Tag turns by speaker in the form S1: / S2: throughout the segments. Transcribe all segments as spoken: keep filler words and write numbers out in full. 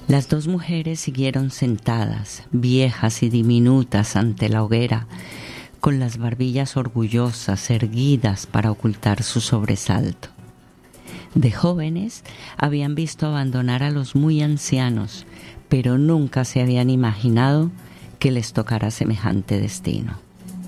S1: Las dos mujeres siguieron sentadas, viejas y diminutas ante la hoguera, con las barbillas orgullosas erguidas para ocultar su sobresalto. De jóvenes habían visto abandonar a los muy ancianos, pero nunca se habían imaginado que les tocara semejante destino.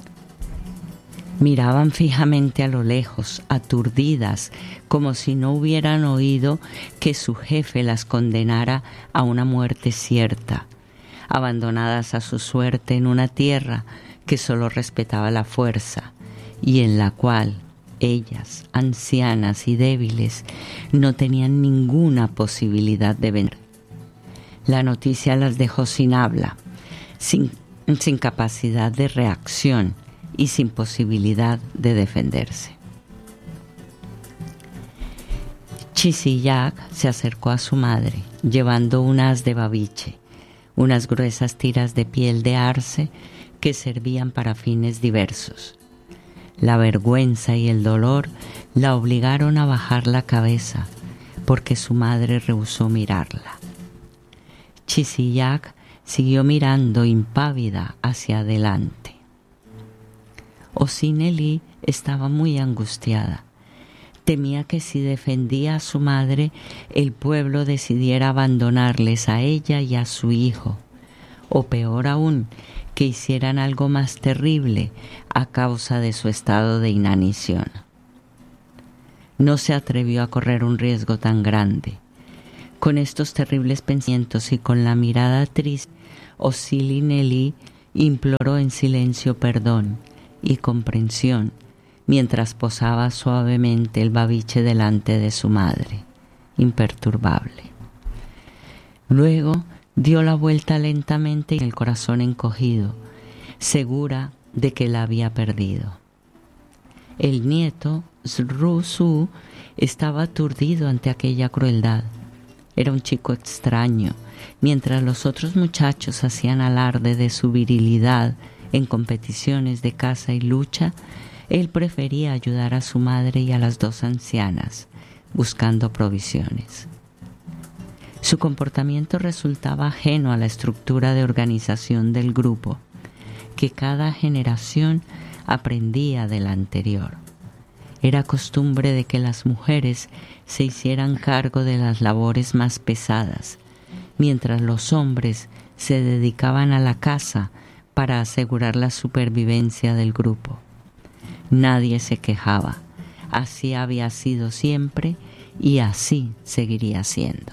S1: Miraban fijamente a lo lejos, aturdidas, como si no hubieran oído que su jefe las condenara a una muerte cierta, abandonadas a su suerte en una tierra que solo respetaba la fuerza y en la cual ellas, ancianas y débiles, no tenían ninguna posibilidad de vencer. La noticia las dejó sin habla, sin, sin capacidad de reacción y sin posibilidad de defenderse. Chisillag se acercó a su madre, llevando un haz de babiche, unas gruesas tiras de piel de arce que servían para fines diversos. La vergüenza y el dolor la obligaron a bajar la cabeza, porque su madre rehusó mirarla. Chisillag siguió mirando impávida hacia adelante. Osineli estaba muy angustiada. Temía que si defendía a su madre, el pueblo decidiera abandonarles a ella y a su hijo, o peor aún, que hicieran algo más terrible a causa de su estado de inanición. No se atrevió a correr un riesgo tan grande. Con estos terribles pensamientos y con la mirada triste, Osineli imploró en silencio perdón y comprensión mientras posaba suavemente el babiche delante de su madre, imperturbable. Luego dio la vuelta lentamente y el corazón encogido, segura de que la había perdido. El nieto, Sru-Su, estaba aturdido ante aquella crueldad. Era un chico extraño. Mientras los otros muchachos hacían alarde de su virilidad en competiciones de caza y lucha, él prefería ayudar a su madre y a las dos ancianas, buscando provisiones. Su comportamiento resultaba ajeno a la estructura de organización del grupo, que cada generación aprendía de la anterior. Era costumbre de que las mujeres se hicieran cargo de las labores más pesadas, mientras los hombres se dedicaban a la caza para asegurar la supervivencia del grupo. Nadie se quejaba. Así había sido siempre y así seguiría siendo.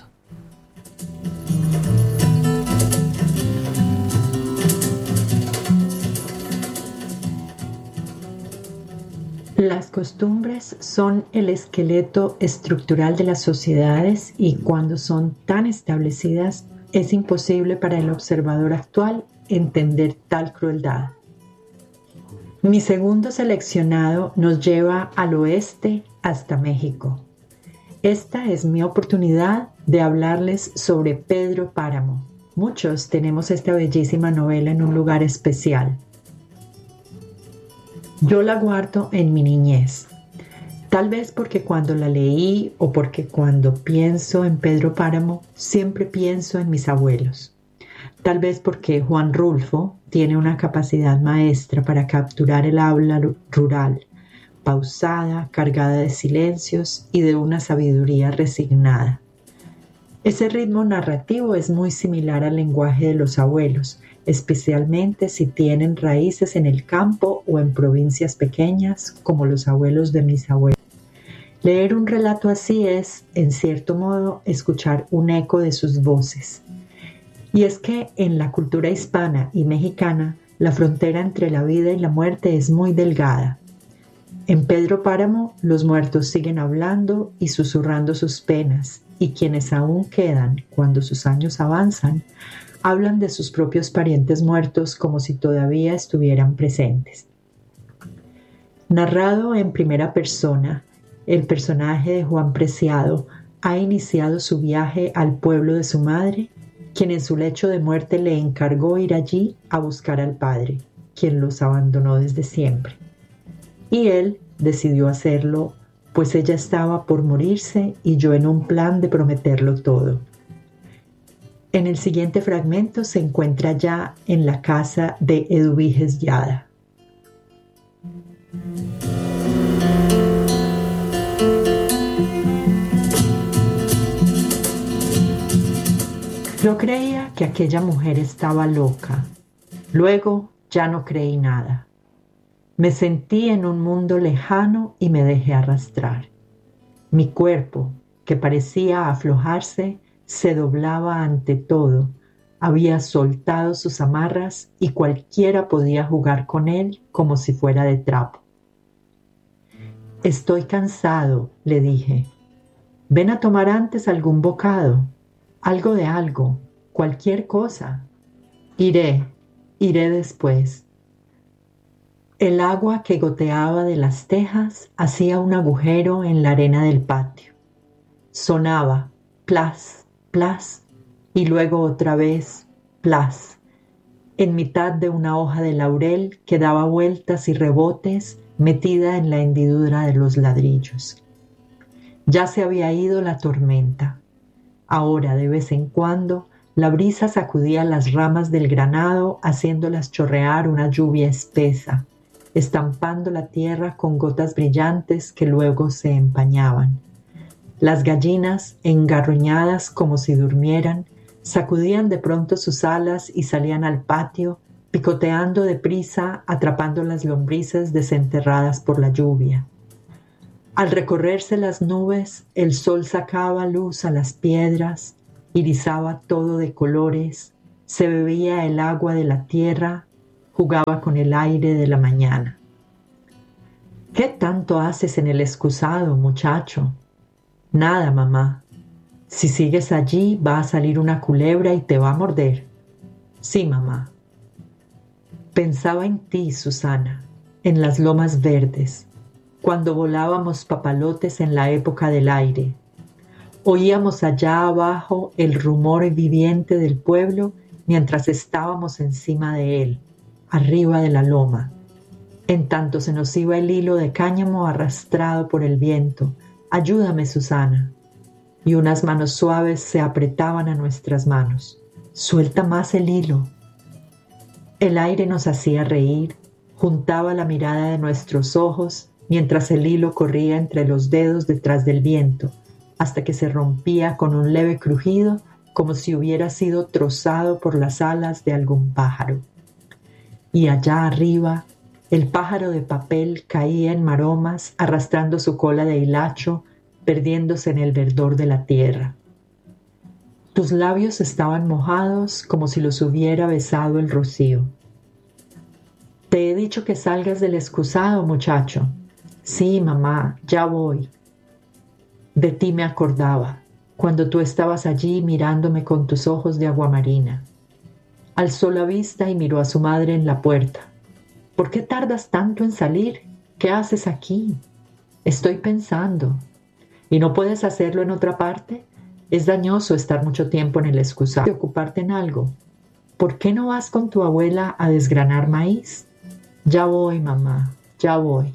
S2: Las costumbres son el esqueleto estructural de las sociedades y cuando son tan establecidas es imposible para el observador actual entender tal crueldad. Mi segundo seleccionado nos lleva al oeste hasta México. Esta es mi oportunidad de hablarles sobre Pedro Páramo. Muchos tenemos esta bellísima novela en un lugar especial. Yo la guardo en mi niñez, tal vez porque cuando la leí o porque cuando pienso en Pedro Páramo siempre pienso en mis abuelos. Tal vez porque Juan Rulfo tiene una capacidad maestra para capturar el habla rural, pausada, cargada de silencios y de una sabiduría resignada. Ese ritmo narrativo es muy similar al lenguaje de los abuelos, especialmente si tienen raíces en el campo o en provincias pequeñas como los abuelos de mis abuelos. Leer un relato así es, en cierto modo, escuchar un eco de sus voces. Y es que en la cultura hispana y mexicana, la frontera entre la vida y la muerte es muy delgada. En Pedro Páramo, los muertos siguen hablando y susurrando sus penas, y quienes aún quedan cuando sus años avanzan, hablan de sus propios parientes muertos como si todavía estuvieran presentes. Narrado en primera persona, el personaje de Juan Preciado ha iniciado su viaje al pueblo de su madre, quien en su lecho de muerte le encargó ir allí a buscar al padre, quien los abandonó desde siempre. Y él decidió hacerlo, pues ella estaba por morirse y yo en un plan de prometerlo todo. En el siguiente fragmento se encuentra ya en la casa de Eduviges Yada. Yo creía que aquella mujer estaba loca. Luego ya no creí nada. Me sentí en un mundo lejano y me dejé arrastrar. Mi cuerpo, que parecía aflojarse, se doblaba ante todo. Había soltado sus amarras y cualquiera podía jugar con él como si fuera de trapo. Estoy cansado, le dije. Ven a tomar antes algún bocado, algo de algo, cualquier cosa. Iré, iré después. El agua que goteaba de las tejas hacía un agujero en la arena del patio. Sonaba, plas, plas, y luego otra vez, plas, en mitad de una hoja de laurel que daba vueltas y rebotes metida en la hendidura de los ladrillos. Ya se había ido la tormenta. Ahora, de vez en cuando, la brisa sacudía las ramas del granado, haciéndolas chorrear una lluvia espesa, estampando la tierra con gotas brillantes que luego se empañaban. Las gallinas, engarruñadas como si durmieran, sacudían de pronto sus alas y salían al patio, picoteando deprisa, atrapando las lombrices desenterradas por la lluvia. Al recorrerse las nubes, el sol sacaba luz a las piedras, irisaba todo de colores, se bebía el agua de la tierra, jugaba con el aire de la mañana. ¿Qué tanto haces en el excusado, muchacho? Nada, mamá. Si sigues allí, va a salir una culebra y te va a morder. Sí, mamá. Pensaba en ti, Susana, en las lomas verdes, cuando volábamos papalotes en la época del aire. Oíamos allá abajo el rumor viviente del pueblo mientras estábamos encima de él, arriba de la loma. En tanto se nos iba el hilo de cáñamo arrastrado por el viento. Ayúdame, Susana. Y unas manos suaves se apretaban a nuestras manos. Suelta más el hilo. El aire nos hacía reír, juntaba la mirada de nuestros ojos mientras el hilo corría entre los dedos detrás del viento, hasta que se rompía con un leve crujido como si hubiera sido trozado por las alas de algún pájaro. Y allá arriba, el pájaro de papel caía en maromas, arrastrando su cola de hilacho, perdiéndose en el verdor de la tierra. Tus labios estaban mojados como si los hubiera besado el rocío. Te he dicho que salgas del excusado, muchacho. Sí, mamá, ya voy. De ti me acordaba, cuando tú estabas allí mirándome con tus ojos de aguamarina. Alzó la vista y miró a su madre en la puerta. ¿Por qué tardas tanto en salir? ¿Qué haces aquí? Estoy pensando. ¿Y no puedes hacerlo en otra parte? Es dañoso estar mucho tiempo en el excusado y ocuparte en algo. ¿Por qué no vas con tu abuela a desgranar maíz? Ya voy, mamá, ya voy.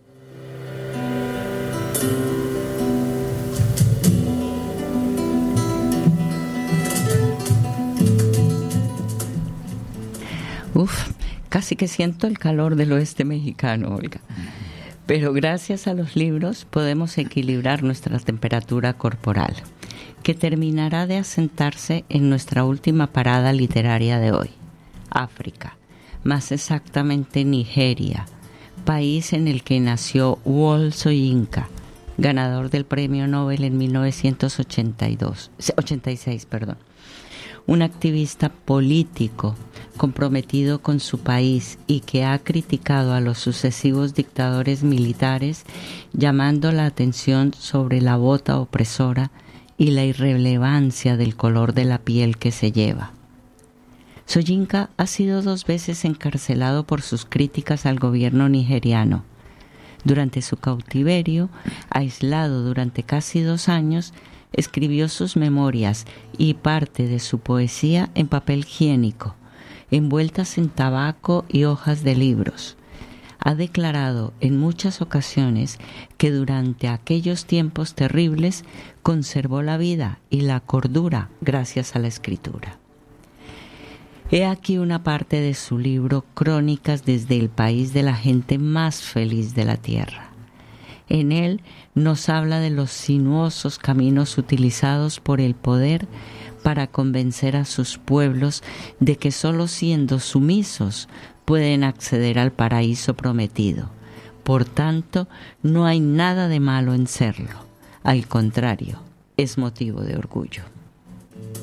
S1: Uf, casi que siento el calor del oeste mexicano, Olga. Pero gracias a los libros podemos equilibrar nuestra temperatura corporal, que terminará de asentarse en nuestra última parada literaria de hoy, África, más exactamente Nigeria, país en el que nació Wole Soyinka, ganador del Premio Nobel en mil novecientos ochenta y dos, ochenta y seis, perdón. Un activista político comprometido con su país y que ha criticado a los sucesivos dictadores militares, llamando la atención sobre la bota opresora y la irrelevancia del color de la piel que se lleva. Soyinka ha sido dos veces encarcelado por sus críticas al gobierno nigeriano. Durante su cautiverio, aislado durante casi dos años, escribió sus memorias y parte de su poesía en papel higiénico, envueltas en tabaco y hojas de libros. Ha declarado en muchas ocasiones que durante aquellos tiempos terribles conservó la vida y la cordura gracias a la Escritura. He aquí una parte de su libro Crónicas desde el país de la gente más feliz de la tierra. En él nos habla de los sinuosos caminos utilizados por el poder para convencer a sus pueblos de que solo siendo sumisos pueden acceder al paraíso prometido. Por tanto, no hay nada de malo en serlo. Al contrario, es motivo de orgullo.